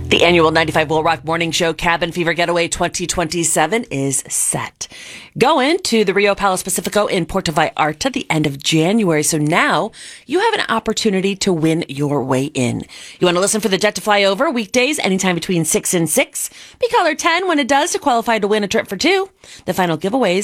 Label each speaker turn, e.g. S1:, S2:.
S1: The annual 95 Will Rock Morning Show Cabin Fever Getaway 2027 is set. Going to the Rio Palace Pacifico in Puerto Vallarta the end of January. So now you have an opportunity to win your way in. You want to listen for the jet to fly over weekdays anytime between 6 and 6. Be caller 10 when it does to qualify to win a trip for two. The final giveaways